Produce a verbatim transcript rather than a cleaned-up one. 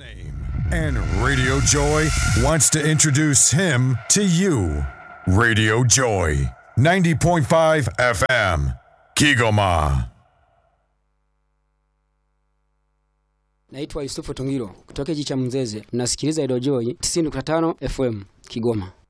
And Radio Joy wants to introduce him to you. Radio Joy, ninety point five F M, Kigoma. Naitwa Yusufu Tungiro kutoka jiji cha Mzeze. Nasikiliza Radio Joy tisini nukta tano F M Kigoma.